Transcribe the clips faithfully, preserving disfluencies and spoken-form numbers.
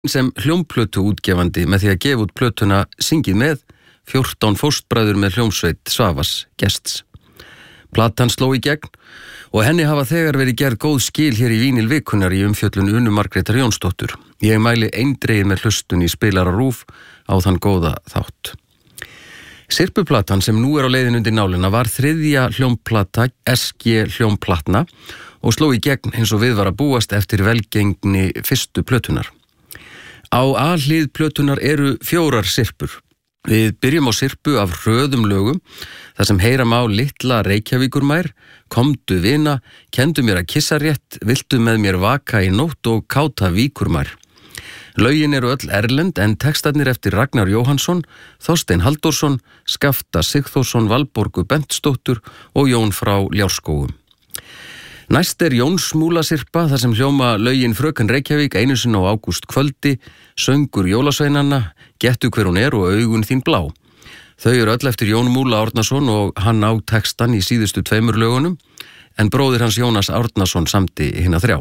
sem hljómplötu útgefandi með því að gefa út plötuna Syngið með, fjórtán fóstbræður með hljómsveit Svavars Gests. Platan sló í gegn og henni hafa þegar verið gerð góð skil hér í Vínil vikunnar í umfjöllun Unu Margrétar Jónsdóttur. Ég mæli eindregið með hlustun í Spilara RÚV á þann góða þátt. Sirpuplatan sem nú er á leiðin undir nálina var þriðja hljómplata S G hljómplatna og sló í gegn eins og við var að búast eftir velgengni fyrstu plötunar. Á A-hlið plötunar eru fjórar sirpur. Við byrjum á sirpu af hröðum lögum, þar sem heyra má litla Reykjavíkurmær, komdu vina, kendu mér að kissa rétt, viltu með mér vaka í nótt og káta víkurmær. Lögin eru öll erlend en textarnir eftir Ragnar Jóhannsson, Þorstein Halldórsson, Skafta Sigþórsson, Valborgu Bentsdóttur og Jón frá Ljárskógum. Næst er Jóns múlasirpa þar sem hljóma lögin Fröken Reykjavík einu sinni á ágúst kvöldi, söngur jólasveinanna, Gettu hver hún er og augun þín blá. Þau eru öll eftir Jón Múla Árnason og hann á textan í síðustu tveimur lögunum, en bróðir hans Jónas Árnason samdi hina þrjá.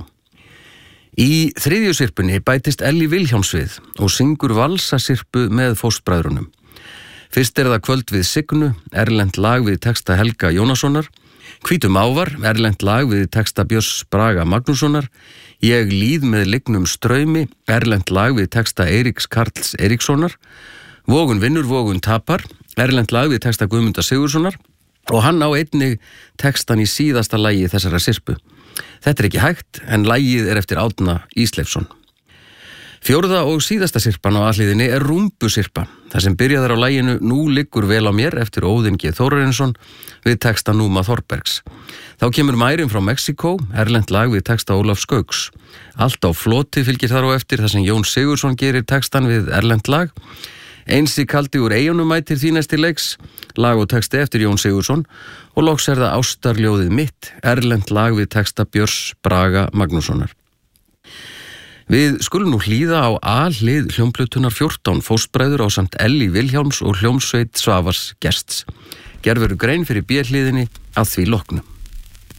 Í þriðju sirpunni bætist Elli Vilhjálms við og syngur valsasirpu með fóstbræðrunum. Fyrst er það Kvöld við Signu, erlent lag við texta Helga Jónassonar, Hvítum ávar, erlent lag við texta Björns Braga Magnússonar, Ég líð með lygnum straumi, erlent lag við texta Eiríks Karls Eiríkssonar, Vogun vinnur, vogun tapar, erlent lag við texta Guðmundar Sigurðssonar og hann á einnig textan í síðasta lagi þessara sirpu. Þetta er ekki hægt en lagið er eftir Árna Ísleifsson. Fjórða og síðasta sirpan á A-hliðinni er Rúmbusirpa, þar sem byrjaðar á laginu Nú liggur vel á mér eftir Óðinn G. Þórarinsson við texta Núma Þorbergs. Þá kemur Mærin frá Mexíkó, erlent lag við texta Ólafs Gauks. Allt á floti fylgir þar á eftir þar sem Jón Sigurðsson gerir textan við erlent lag. Einsi kaldi úr eyjunum mætir því næsti leiks, lag og texti eftir Jón Sigurðsson og loks er það Ástarljóðið mitt, erlent lag við texta Björns Braga Magnússonar. Við skulum nú hlýða á A-hlið hljómplötunar fjórtán fóstbræður ásamt Elli Vilhjálms og hljómsveit Svavars Gests. Gerð verður grein fyrir B-hliðinni að því loknu.